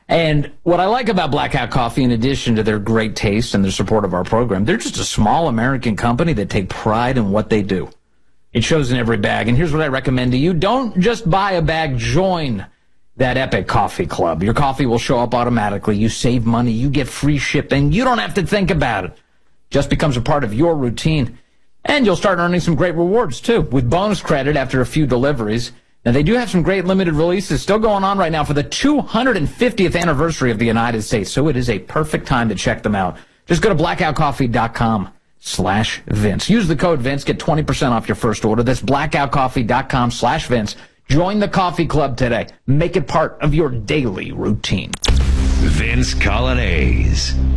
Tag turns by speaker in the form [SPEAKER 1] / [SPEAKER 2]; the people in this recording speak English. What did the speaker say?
[SPEAKER 1] And what I like about Blackout Coffee, in addition to their great taste and their support of our program, they're just a small American company that take pride in what they do. It shows in every bag. And here's what I recommend to you. Don't just buy a bag. Join that Epic Coffee Club. Your coffee will show up automatically. You save money. You get free shipping. You don't have to think about it. Just becomes a part of your routine. And you'll start earning some great rewards, too, with bonus credit after a few deliveries. Now, they do have some great limited releases still going on right now for the 250th anniversary of the United States. So it is a perfect time to check them out. Just go to blackoutcoffee.com/Vince. Use the code Vince. Get 20% off your first order. That's blackoutcoffee.com/Vince. Join the coffee club today. Make it part of your daily routine.
[SPEAKER 2] Vince Coglianese.